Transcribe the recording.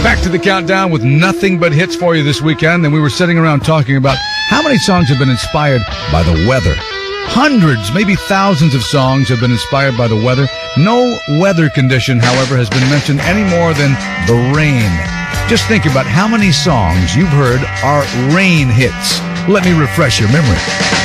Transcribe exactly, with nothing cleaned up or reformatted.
Back to the countdown with nothing but hits for you this weekend. And we were sitting around talking about how many songs have been inspired by the weather. Hundreds, maybe thousands of songs have been inspired by the weather. No weather condition, however, has been mentioned any more than the rain. Just think about how many songs you've heard are rain hits. Let me refresh your memory.